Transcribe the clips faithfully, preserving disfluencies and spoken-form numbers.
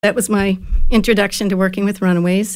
That was my introduction to working with runaways.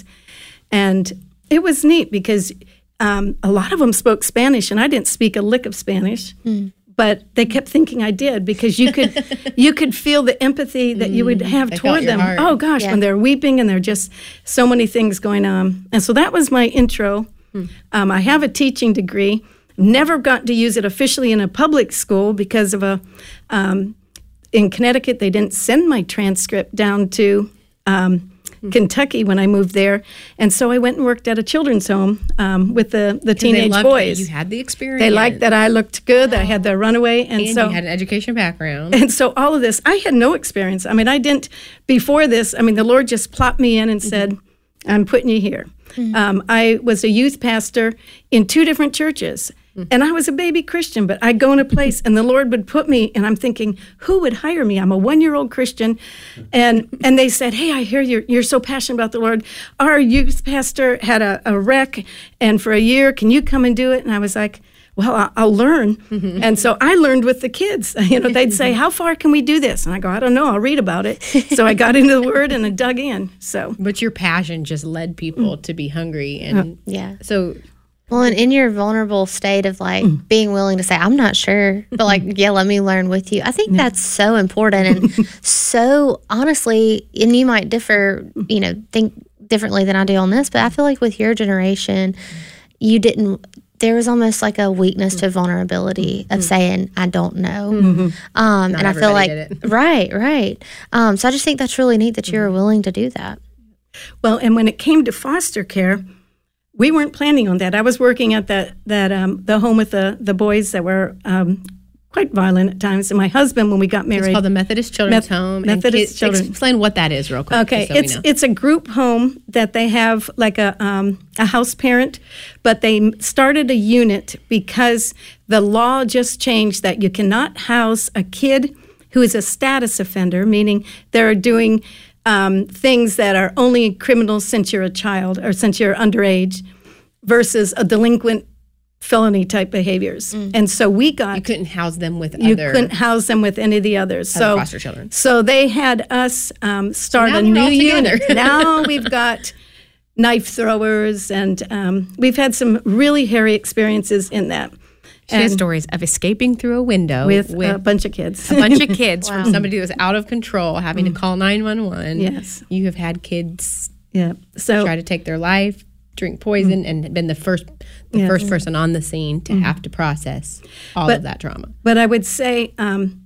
And it was neat because um, a lot of them spoke Spanish, and I didn't speak a lick of Spanish. Mm. But they kept thinking I did because you could you could feel the empathy that you would have they toward them. Heart. Oh, gosh, yeah. When they're weeping and there are just so many things going on. And so that was my intro. Hmm. Um, I have a teaching degree. Never got to use it officially in a public school because of a... Um, in Connecticut, they didn't send my transcript down to um, hmm. Kentucky when I moved there. And so I went and worked at a children's home um, with the, the teenage they boys. You had the experience. They liked that I looked good, that I had the runaway. And, and so, you had an education background. And so all of this, I had no experience. I mean, I didn't, before this, I mean, the Lord just plopped me in and mm-hmm. said, I'm putting you here. Mm-hmm. Um, I was a youth pastor in two different churches. And I was a baby Christian, but I'd go in a place and the Lord would put me, and I'm thinking, who would hire me? I'm a one-year-old Christian. And and they said, hey, I hear you're, you're so passionate about the Lord. Our youth pastor had a, a wreck, and for a year, can you come and do it? And I was like, well, I'll, I'll learn. Mm-hmm. And so I learned with the kids. You know, they'd say, how far can we do this? And I go, I don't know. I'll read about it. So I got into the Word and I dug in. So, But your passion just led people mm. to be hungry. And uh, yeah. So... Well, and in your vulnerable state of like mm. being willing to say, I'm not sure, but like, yeah, let me learn with you. I think yeah. that's so important. And so honestly, and you might differ, you know, think differently than I do on this, but I feel like with your generation, you didn't, there was almost like a weakness to vulnerability of saying, I don't know. Mm-hmm. Um, and I feel like, right, right. Um, so I just think that's really neat that you were willing to do that. Well, and when it came to foster care, we weren't planning on that. I was working at that that um, the home with the, the boys that were um, quite violent at times. And my husband, when we got married, it's called the Methodist Children's Meth- Home. Methodist and Children. Explain what that is, real quick. Okay, so it's it's a group home that they have like a um, a house parent, but they started a unit because the law just changed that you cannot house a kid who is a status offender, meaning they're doing um, things that are only criminal since you're a child or since you're underage, versus a delinquent felony type behaviors. Mm. And so we got... You couldn't house them with you other... You couldn't house them with any of the others. Other so, foster children. So they had us um, start so a new unit. Now we've got knife throwers, and um, we've had some really hairy experiences in that. She has stories of escaping through a window with, with a bunch of kids. A bunch of kids wow. from somebody who was out of control, having mm. to call nine one one. Yes. You have had kids yeah. so, try to take their life, drink poison, mm. and been the first the yes. first person on the scene to mm. have to process all but, of that trauma. But I would say um,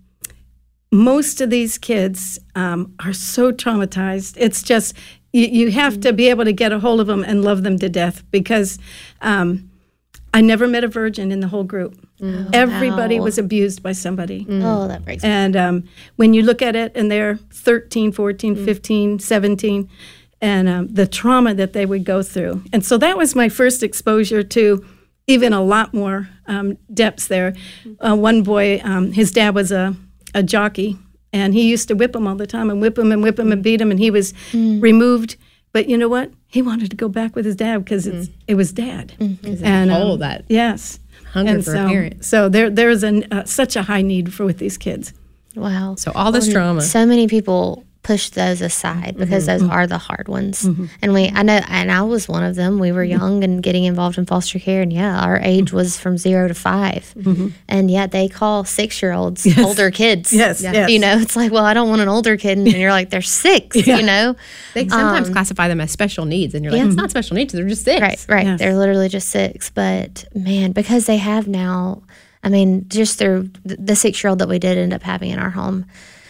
most of these kids um, are so traumatized. It's just, you, you have mm. to be able to get a hold of them and love them to death because... Um, I never met a virgin in the whole group. Mm. Everybody wow. was abused by somebody. Mm. Oh, that breaks me. And um, when you look at it, and they're thirteen, fourteen, mm. fifteen, seventeen, and um, the trauma that they would go through. And so that was my first exposure to even a lot more um, depths there. Uh, one boy, um, his dad was a, a jockey, and he used to whip him all the time and whip him and whip him and beat him, and he was mm. removed. But you know what? He wanted to go back with his dad because it's mm. it was dad. Mm-hmm. And um, that yes, hunger and for so, a parent. So there there is a uh, such a high need for with these kids. Wow. So all this well, trauma. So many people push those aside because mm-hmm. those are the hard ones. Mm-hmm. And we, I know, and I was one of them. We were young and getting involved in foster care, and yeah, our age was from zero to five. Mm-hmm. And yet they call six-year-olds yes. older kids. Yes, yes. You know, it's like, well, I don't want an older kid, and you're like, they're six. Yeah. You know, they sometimes um, classify them as special needs, and you're like, yeah. it's not special needs; they're just six. Right, right. Yes. They're literally just six. But man, because they have now, I mean, just through the six-year-old that we did end up having in our home,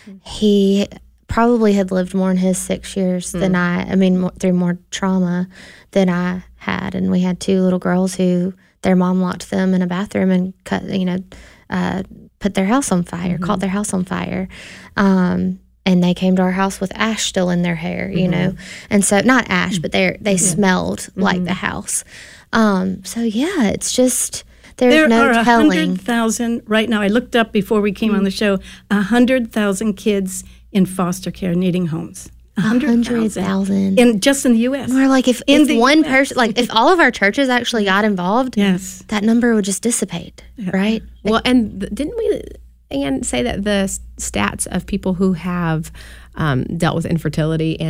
he probably had lived more in his six years mm. than I, I mean, more, through more trauma than I had. And we had two little girls who their mom locked them in a bathroom and cut, you know, uh, put their house on fire, mm-hmm. caught their house on fire. Um, and they came to our house with ash still in their hair, you mm-hmm. know. And so, not ash, but they they yeah. smelled mm-hmm. like the house. Um, so, yeah, it's just... There's there no are telling. one hundred thousand, right now, I looked up before we came mm-hmm. on the show, one hundred thousand kids in foster care needing homes. one hundred thousand. In, just in the U S. We're like, if, if one person, like if all of our churches actually got involved, yes. that number would just dissipate, yeah. right? Well, and didn't we, and say that the s- stats of people who have um, dealt with infertility